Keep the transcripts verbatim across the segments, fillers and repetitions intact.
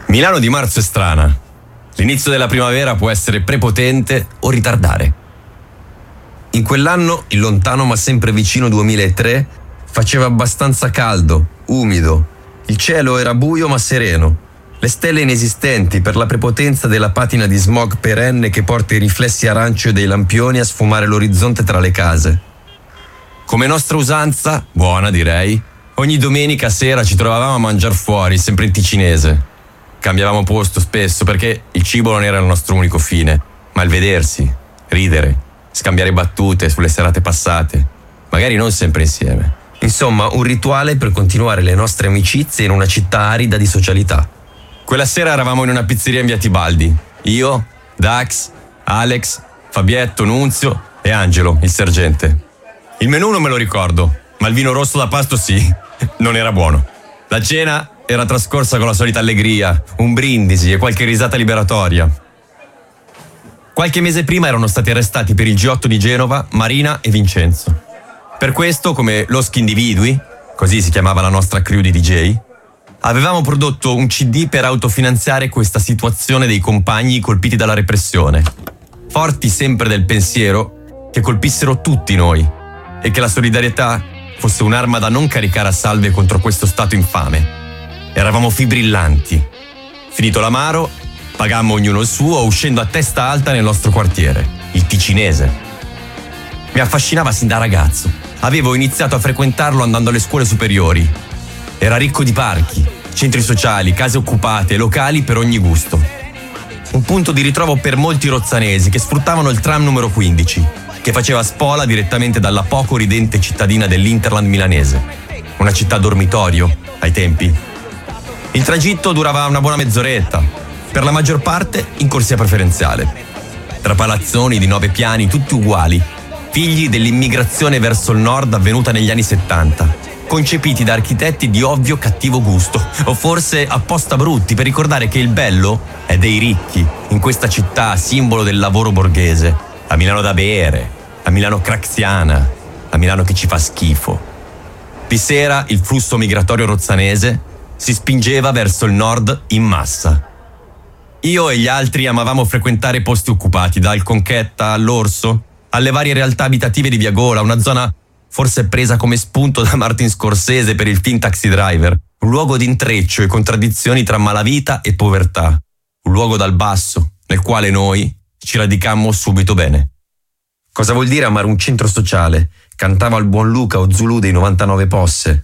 Milano di marzo è strana. L'inizio della primavera può essere prepotente o ritardare. In quell'anno, il lontano ma sempre vicino duemilatré, faceva abbastanza caldo, umido. Il cielo era buio ma sereno. Le stelle inesistenti per la prepotenza della patina di smog perenne che porta i riflessi arancio dei lampioni a sfumare l'orizzonte tra le case. Come nostra usanza, buona direi, ogni domenica sera ci trovavamo a mangiare fuori, sempre in ticinese. Cambiavamo posto spesso perché il cibo non era il nostro unico fine, ma il vedersi, ridere, scambiare battute sulle serate passate, magari non sempre insieme. Insomma, un rituale per continuare le nostre amicizie in una città arida di socialità. Quella sera eravamo in una pizzeria in via Tibaldi. Io, Dax, Alex, Fabietto, Nunzio e Angelo, il sergente. Il menù non me lo ricordo, ma il vino rosso da pasto sì, non era buono. La cena era trascorsa con la solita allegria, un brindisi e qualche risata liberatoria. Qualche mese prima erano stati arrestati per il G otto di Genova Marina e Vincenzo. Per questo, come Los Individui, così si chiamava la nostra crew di D J, avevamo prodotto un C D per autofinanziare questa situazione dei compagni colpiti dalla repressione, forti sempre del pensiero che colpissero tutti noi e che la solidarietà fosse un'arma da non caricare a salve contro questo stato infame. Eravamo fibrillanti. Finito l'amaro, pagammo ognuno il suo, uscendo a testa alta nel nostro quartiere, il ticinese. Mi affascinava sin da ragazzo. Avevo iniziato a frequentarlo andando alle scuole superiori. Era ricco di parchi, centri sociali, case occupate e locali per ogni gusto. Un punto di ritrovo per molti rozzanesi che sfruttavano il tram numero quindici, che faceva spola direttamente dalla poco ridente cittadina dell'Interland milanese. Una città dormitorio, ai tempi. Il tragitto durava una buona mezz'oretta, per la maggior parte in corsia preferenziale. Tra palazzoni di nove piani tutti uguali, figli dell'immigrazione verso il nord avvenuta negli anni settanta, concepiti da architetti di ovvio cattivo gusto, o forse apposta brutti per ricordare che il bello è dei ricchi, in questa città simbolo del lavoro borghese, la Milano da bere, la Milano craxiana, la Milano che ci fa schifo. Di sera il flusso migratorio rozzanese si spingeva verso il nord in massa. Io e gli altri amavamo frequentare posti occupati, dal Conchetta all'Orso, alle varie realtà abitative di Via Gola, una zona forse presa come spunto da Martin Scorsese per il film Taxi Driver, un luogo di intreccio e contraddizioni tra malavita e povertà, un luogo dal basso, nel quale noi ci radicammo subito bene. Cosa vuol dire amare un centro sociale? Cantava il buon Luca o Zulu dei novantanove Posse.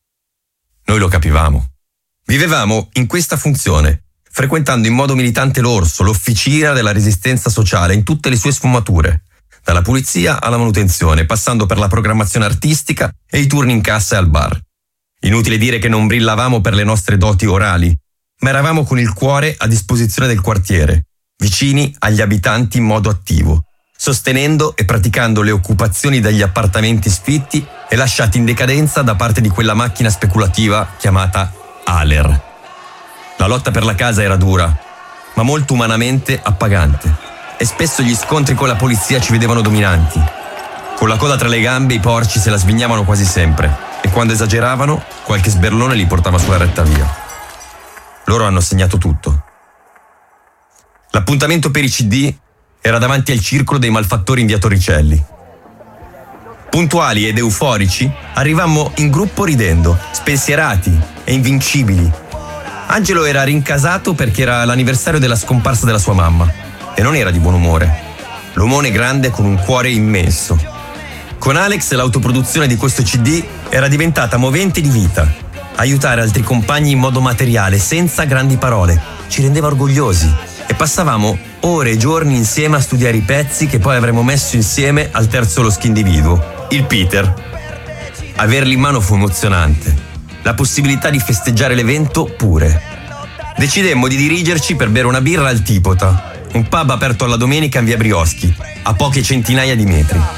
Noi lo capivamo. Vivevamo in questa funzione, frequentando in modo militante l'Orso, l'officina della resistenza sociale in tutte le sue sfumature, dalla pulizia alla manutenzione, passando per la programmazione artistica e i turni in cassa e al bar. Inutile dire che non brillavamo per le nostre doti orali, ma eravamo con il cuore a disposizione del quartiere, vicini agli abitanti in modo attivo, sostenendo e praticando le occupazioni degli appartamenti sfitti e lasciati in decadenza da parte di quella macchina speculativa chiamata Aler. La lotta per la casa era dura, ma molto umanamente appagante, e spesso gli scontri con la polizia ci vedevano dominanti. Con la coda tra le gambe i porci se la svignavano quasi sempre, e quando esageravano qualche sberlone li portava sulla retta via. Loro hanno segnato tutto. L'appuntamento per i C D era davanti al circolo dei malfattori in via Torricelli. Puntuali ed euforici, arrivammo in gruppo ridendo, spensierati e invincibili. Angelo era rincasato perché era l'anniversario della scomparsa della sua mamma e non era di buon umore. L'omone grande con un cuore immenso. Con Alex l'autoproduzione di questo C D era diventata movente di vita. Aiutare altri compagni in modo materiale, senza grandi parole, ci rendeva orgogliosi e passavamo ore e giorni insieme a studiare i pezzi che poi avremmo messo insieme al terzo Los Individuo, il Peter. Averli in mano fu emozionante. La possibilità di festeggiare l'evento pure. Decidemmo di dirigerci per bere una birra al Tipota, un pub aperto alla domenica in via Brioschi, a poche centinaia di metri.